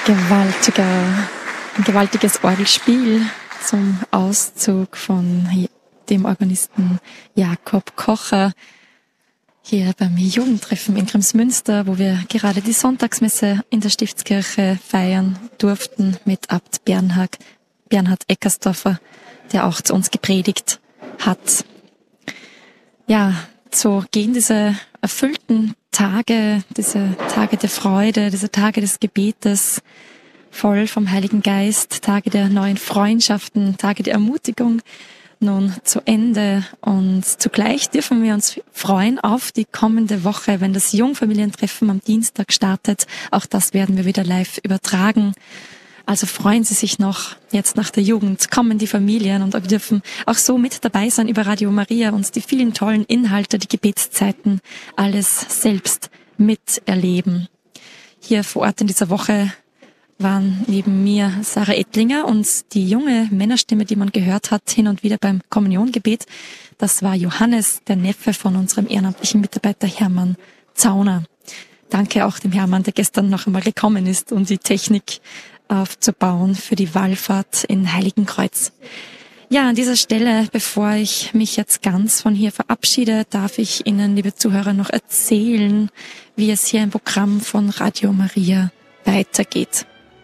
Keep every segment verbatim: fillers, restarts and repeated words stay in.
gewaltiger, ein gewaltiges Orgelspiel zum Auszug von dem Organisten Jakob Kocher hier beim Jugendtreffen in Kremsmünster, wo wir gerade die Sonntagsmesse in der Stiftskirche feiern durften mit Abt Bernhard, Bernhard Eckersdorfer, der auch zu uns gepredigt hat. Ja, so gehen diese erfüllten Tage, diese Tage der Freude, diese Tage des Gebetes, voll vom Heiligen Geist, Tage der neuen Freundschaften, Tage der Ermutigung, nun zu Ende. Und zugleich dürfen wir uns freuen auf die kommende Woche, wenn das Jungfamilientreffen am Dienstag startet. Auch das werden wir wieder live übertragen. Also freuen Sie sich noch, jetzt nach der Jugend kommen die Familien und wir dürfen auch so mit dabei sein über Radio Maria, uns die vielen tollen Inhalte, die Gebetszeiten, alles selbst miterleben. Hier vor Ort in dieser Woche waren neben mir Sarah Ettlinger und die junge Männerstimme, die man gehört hat, hin und wieder beim Kommuniongebet. Das war Johannes, der Neffe von unserem ehrenamtlichen Mitarbeiter Hermann Zauner. Danke auch dem Hermann, der gestern noch einmal gekommen ist, um die Technik aufzubauen für die Wallfahrt in Heiligenkreuz. Ja, an dieser Stelle, bevor ich mich jetzt ganz von hier verabschiede, darf ich Ihnen, liebe Zuhörer, noch erzählen, wie es hier im Programm von Radio Maria weitergeht.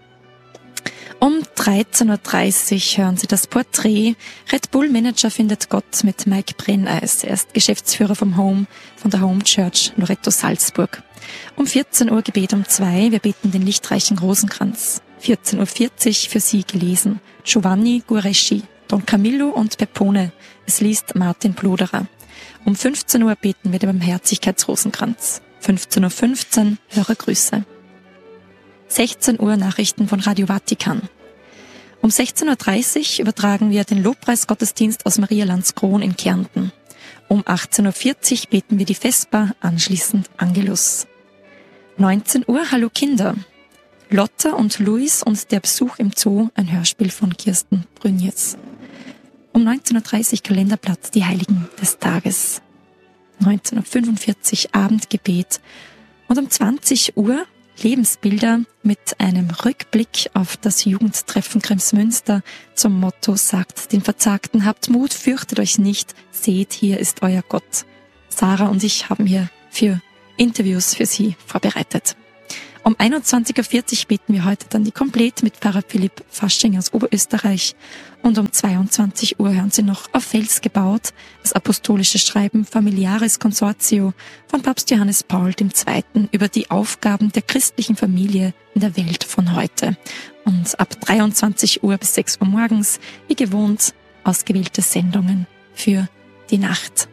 Um dreizehn Uhr dreißig hören Sie das Porträt Red Bull Manager findet Gott mit Mike Brenneis. Er ist Geschäftsführer vom Home, von der Home Church Loretto Salzburg. Um vierzehn Uhr Gebet um zwei. Wir beten den lichtreichen Rosenkranz. vierzehn Uhr vierzig für Sie gelesen Giovanni Guareschi, Don Camillo und Peppone. Es liest Martin Ploderer. Um fünfzehn Uhr beten wir den Barmherzigkeitsrosenkranz. fünfzehn Uhr fünfzehn Hörergrüße. sechzehn Uhr Nachrichten von Radio Vatikan. Um sechzehn Uhr dreißig übertragen wir den Lobpreisgottesdienst aus Maria Landskron in Kärnten. Um achtzehn Uhr vierzig beten wir die Vesper, anschließend Angelus. neunzehn Uhr Hallo Kinder. Lotta und Luis und der Besuch im Zoo, ein Hörspiel von Kirsten Brünjes. Um neunzehn Uhr dreißig Kalenderblatt, die Heiligen des Tages. neunzehn Uhr fünfundvierzig Abendgebet. Und um zwanzig Uhr Lebensbilder mit einem Rückblick auf das Jugendtreffen Kremsmünster zum Motto sagt den Verzagten, habt Mut, fürchtet euch nicht, seht, hier ist euer Gott. Sarah und ich haben hier für Interviews für Sie vorbereitet. Um einundzwanzig Uhr vierzig beten wir heute dann die Komplett mit Pfarrer Philipp Fasching aus Oberösterreich. Und um zweiundzwanzig Uhr hören Sie noch Auf Fels gebaut, das apostolische Schreiben Familiaris Consortio von Papst Johannes Paul der Zweite. über die Aufgaben der christlichen Familie in der Welt von heute. Und ab dreiundzwanzig Uhr bis sechs Uhr morgens, wie gewohnt, ausgewählte Sendungen für die Nacht.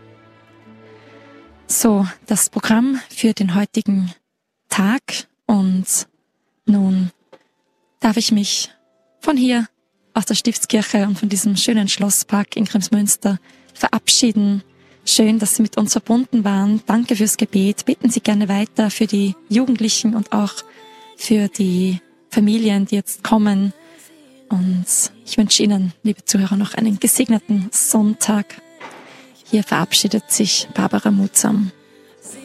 So, das Programm für den heutigen Tag. Und nun darf ich mich von hier aus der Stiftskirche und von diesem schönen Schlosspark in Kremsmünster verabschieden. Schön, dass Sie mit uns verbunden waren. Danke fürs Gebet. Beten Sie gerne weiter für die Jugendlichen und auch für die Familien, die jetzt kommen. Und ich wünsche Ihnen, liebe Zuhörer, noch einen gesegneten Sonntag. Hier verabschiedet sich Barbara Mutzam.